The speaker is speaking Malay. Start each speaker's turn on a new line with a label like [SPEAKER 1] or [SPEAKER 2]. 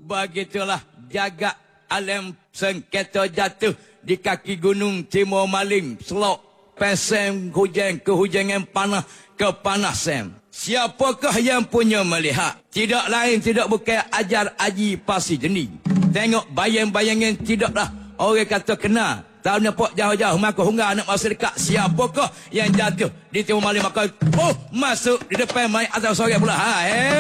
[SPEAKER 1] Begitulah jaga alam sengketa jatuh di kaki gunung Timur Maling, Selok, pesem hujan kehujanan panas kepanasan. Siapakah yang punya melihat? Tidak lain tidak bukan ajar Haji Pasi Jening. Tengok bayang-bayangan tidaklah orang kata kena. Tahu nampak jauh-jauh maka hingga anak masa dekat. Siapakah yang jatuh di Timur Maling maka masuk di depan mai atau sore pula.